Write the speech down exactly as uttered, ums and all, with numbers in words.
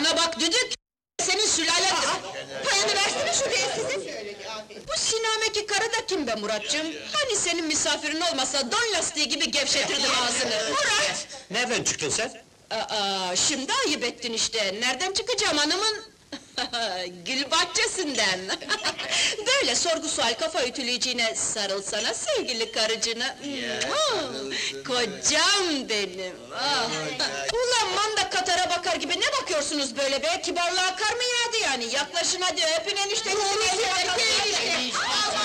Bana bak düdük! Senin sülalen... Payını versene şuraya sizin! Bu sinameki karı da kim be Muratcığım? Hani senin misafirin olmasa don lastiği gibi gevşetirdin ağzını! Murat! Nereden çıktın sen? Aa, şimdi ayıp ettin işte! Nereden çıkacağım hanımın? Gül bahçesinden! Böyle sorgu sual kafa ütüleyeceğine sarılsana sevgili karıcığına! Mua! Kocam benim! Ah! Ulan manda katara bakar gibi ne bakıyorsunuz böyle be? Kibarlığa kar mı yağdı yani? Yaklaşın hadi öpün eniştenizi!